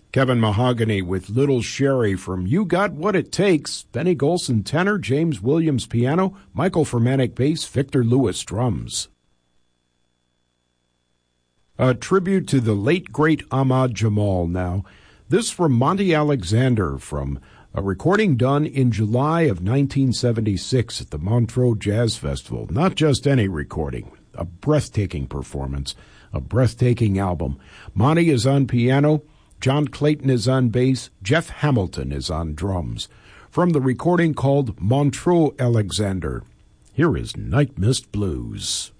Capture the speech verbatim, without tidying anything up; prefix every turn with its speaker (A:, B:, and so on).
A: Kevin Mahogany with Little Sherry from You Got What It Takes, Benny Golson tenor, James Williams piano, Michael Fermanik bass, Victor Lewis drums. A tribute to the late, great Ahmad Jamal now. This from Monty Alexander from a recording done in July of nineteen seventy-six at the Montreux Jazz Festival. Not just any recording, a breathtaking performance, a breathtaking album. Monty is on piano, John Clayton is on bass, Jeff Hamilton is on drums. From the recording called Montreux Alexander, here is Night Mist Blues.